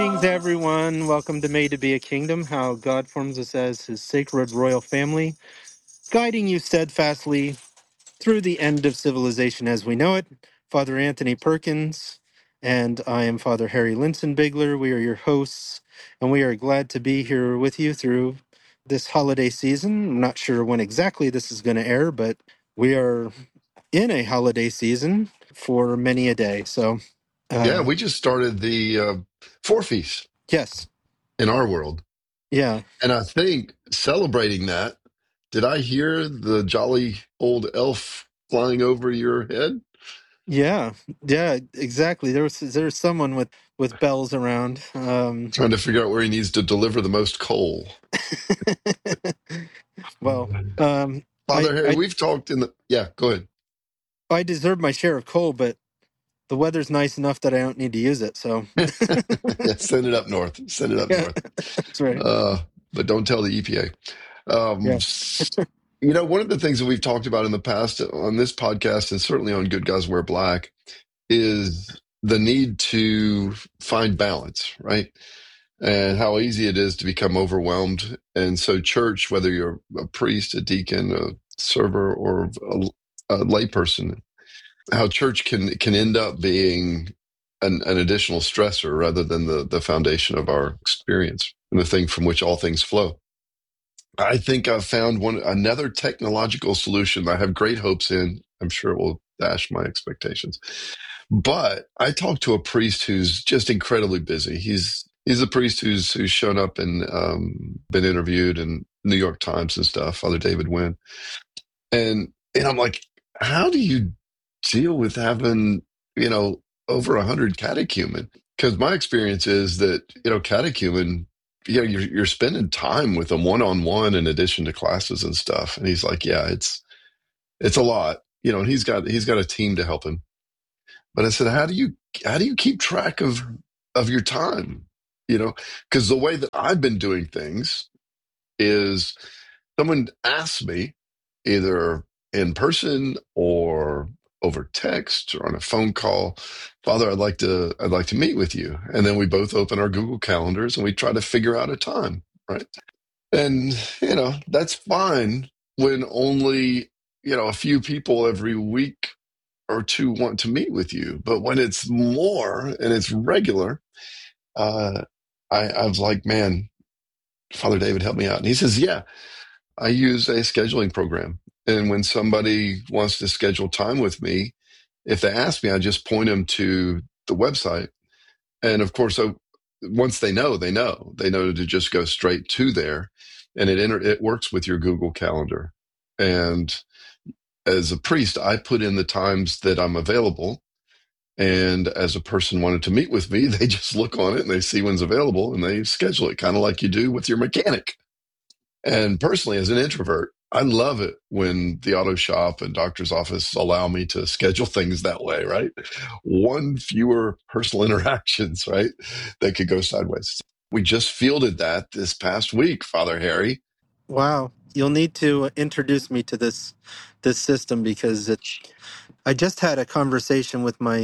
Greetings, everyone. Welcome to Made to Be a Kingdom, how God forms us as his sacred royal family, guiding you steadfastly through the end of civilization as we know it. Father Anthony Perkins, and I am Father Harry Linson Bigler. We are your hosts, and we are glad to be here with you through this holiday season. I'm not sure when exactly this is going to air, but we are in a holiday season for many a day. So, Yeah, uh, we just started the Four Feast yes, in our world. yeah. And I think celebrating that, did I hear the jolly old elf flying over your head? Yeah, yeah, exactly. There's someone with bells around. Trying to figure out where he needs to deliver the most coal. Well, Father Harry, I we've talked in the. Yeah, go ahead. I deserve my share of coal, but the weather's nice enough that I don't need to use it. So Yeah, send it up north. Send it up yeah, north. that's right. But don't tell the EPA. Yeah, One of the things that we've talked about in the past on this podcast and certainly on Good Guys Wear Black is the need to find balance, right? And how easy it is to become overwhelmed. And so, church, whether you're a priest, a deacon, a server, or a layperson, how church can end up being an additional stressor rather than the foundation of our experience and the thing from which all things flow. I think I've found another technological solution that I have great hopes in. I'm sure it will dash my expectations. But I talked to a priest who's just incredibly busy. He's a priest who's shown up and been interviewed in New York Times and stuff, Father David Wynn. And I'm like, how do you deal with having, over 100 catechumen? Because my experience is that, catechumen, you're spending time with them one on one in addition to classes and stuff. And he's like, yeah, it's a lot, and he's got a team to help him. But I said, how do you keep track of your time? Because the way that I've been doing things is someone asks me either in person or over text or on a phone call, Father, I'd like to meet with you. And then we both open our Google calendars and we try to figure out a time, right? And that's fine when only a few people every week or two want to meet with you. But when it's more and it's regular, uh, I was like, man, Father David, help me out. And he says, yeah, I use a scheduling program. And when somebody wants to schedule time with me, if they ask me, I just point them to the website. And of course, once they know, they know to just go straight to there. And it works with your Google Calendar. And as a priest, I put in the times that I'm available. And as a person wanted to meet with me, they just look on it and they see when's available and they schedule it, kind of like you do with your mechanic. And personally, as an introvert, I love it when the auto shop and doctor's office allow me to schedule things that way, right? One fewer personal interactions, right? That could go sideways. We just fielded that this past week, Father Harry. wow. You'll need to introduce me to this system because I just had a conversation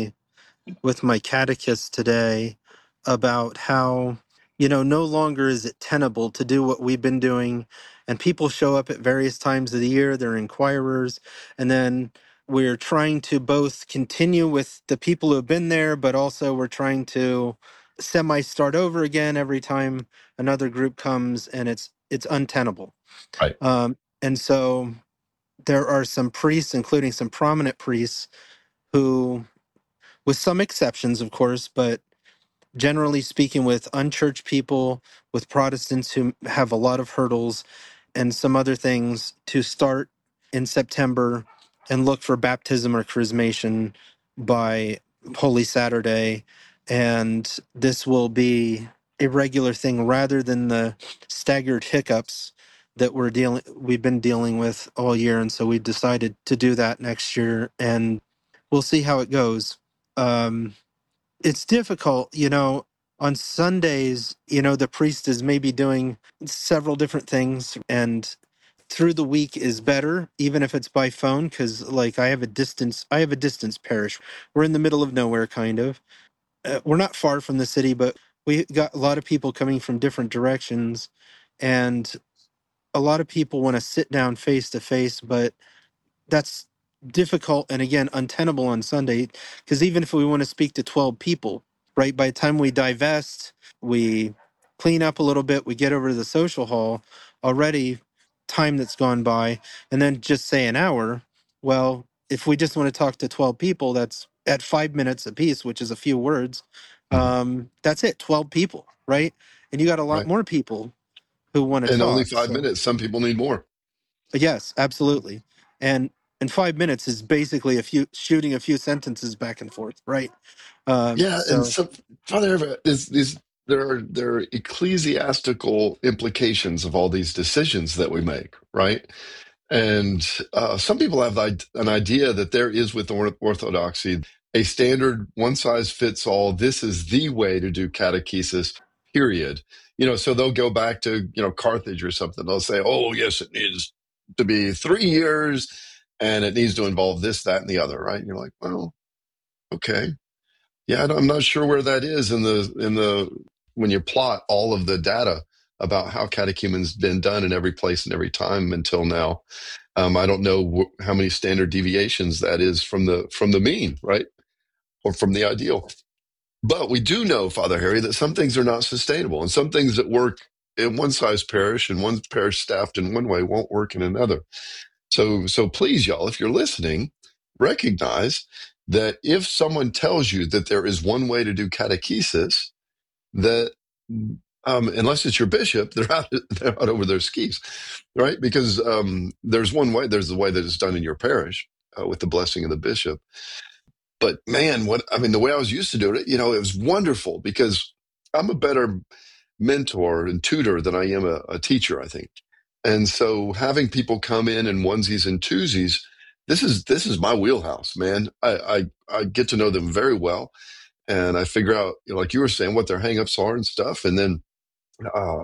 with my catechist today about how, no longer is it tenable to do what we've been doing. And people show up at various times of the year, they're inquirers. And then we're trying to both continue with the people who have been there, but also we're trying to semi start over again every time another group comes, and it's untenable. Right. And so there are some priests, including some prominent priests, who, with some exceptions, of course, but generally speaking, with unchurched people, with Protestants who have a lot of hurdles and some other things, to start in September and look for baptism or chrismation by Holy Saturday. And this will be a regular thing rather than the staggered hiccups that we've been dealing with all year. And so we decided to do that next year, and we'll see how it goes. It's difficult, on Sundays, the priest is maybe doing several different things, and through the week is better, even if it's by phone, because like I have a distance parish. We're in the middle of nowhere, kind of. We're not far from the city, but we got a lot of people coming from different directions, and a lot of people want to sit down face to face, but that's difficult and again untenable on Sunday, because even if we want to speak to 12 people, right, by the time we divest, we clean up a little bit, we get over to the social hall, already time that's gone by, and then just say an hour. Well, if we just want to talk to 12 people, that's at 5 minutes apiece, which is a few words. Mhm. That's it, 12 people, right? And you got a lot Right. more people who want to And only talk. 5 minutes. Some people need more. Yes, absolutely. And 5 minutes is basically a few shooting a few sentences back and forth, right? Yeah, and So some Father, there are ecclesiastical implications of all these decisions that we make, right? And some people have an idea that there is with Orthodoxy a standard one size fits all. This is the way to do catechesis, period. So they'll go back to, Carthage or something. They'll say, oh, yes, it needs to be 3 years and it needs to involve this, that, and the other, right? And you're like, well, okay. Yeah, I'm not sure where that is in the when you plot all of the data about how catechumen's been done in every place and every time until now. I don't know how many standard deviations that is from the mean, right, or from the ideal. But we do know, Father Harry, that some things are not sustainable, and some things that work in one size parish and one parish staffed in one way won't work in another. So please, y'all, if you're listening, recognize that if someone tells you that there is one way to do catechesis, that unless it's your bishop, they're out over their skis, right? Because there's one way. There's the way that it's done in your parish with the blessing of the bishop. But man, the way I was used to do it, it was wonderful because I'm a better mentor and tutor than I am a teacher, I think. And so having people come in onesies and twosies, this is my wheelhouse, man. I get to know them very well, and I figure out, like you were saying, what their hangups are and stuff, and then